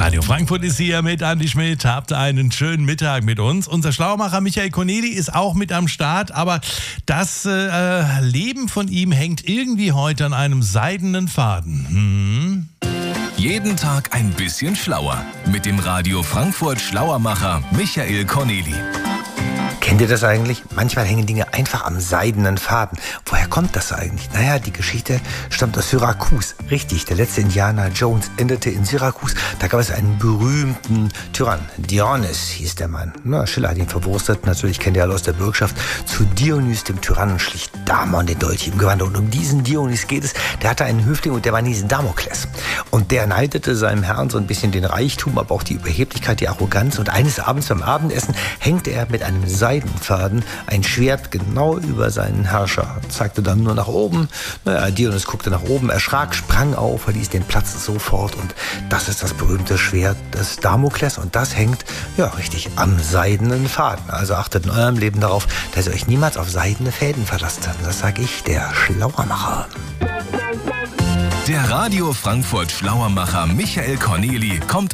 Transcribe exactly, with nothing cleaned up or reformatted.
Radio Frankfurt ist hier mit Andi Schmidt. Habt einen schönen Mittag mit uns. Unser Schlaumacher Michael Corneli ist auch mit am Start, aber das äh, Leben von ihm hängt irgendwie heute an einem seidenen Faden. Hm? Jeden Tag ein bisschen schlauer mit dem Radio Frankfurt Schlauermacher Michael Corneli. Kennt ihr das eigentlich? Manchmal hängen Dinge einfach am seidenen Faden. Woher kommt das eigentlich? Naja, die Geschichte stammt aus Syrakus. Richtig, der letzte Indianer Jones endete in Syrakus. Da gab es einen berühmten Tyrann. Dionys hieß der Mann. Na, Schiller hat ihn verwurstet. Natürlich kennt ihr alle aus der Bürgschaft. Zu Dionys, dem Tyrannen, schlich Damon den Dolch im Gewand. Und um diesen Dionys geht es. Der hatte einen Höfling und der war diesen Damokles. Und der neidete seinem Herrn so ein bisschen den Reichtum, aber auch die Überheblichkeit, die Arroganz. Und eines Abends beim Abendessen hängte er mit einem Seidenfaden ein Schwert genau über seinen Herrscher, zeigte dann nur nach oben. Naja, Dionys guckte nach oben, erschrak, sprang auf, verließ den Platz sofort und das ist das berühmte Schwert des Damokles und das hängt, ja richtig, am seidenen Faden. Also achtet in eurem Leben darauf, dass ihr euch niemals auf seidene Fäden verlasst. Das sage ich, der Schlauermacher. Der Radio Frankfurt Schlauermacher Michael Corneli kommt